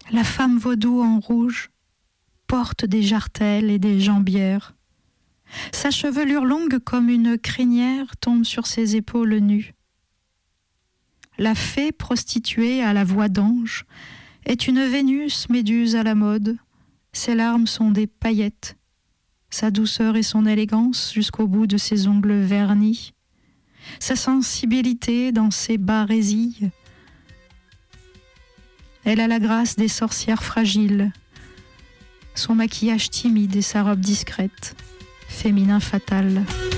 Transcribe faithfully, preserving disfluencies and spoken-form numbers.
La femme vaudou en rouge porte des jartelles et des jambières. Sa chevelure longue comme une crinière tombe sur ses épaules nues. La fée prostituée à la voix d'ange est une Vénus méduse à la mode. Ses larmes sont des paillettes, sa douceur et son élégance jusqu'au bout de ses ongles vernis, sa sensibilité dans ses barésilles. Elle a la grâce des sorcières fragiles, son maquillage timide et sa robe discrète, féminin fatal.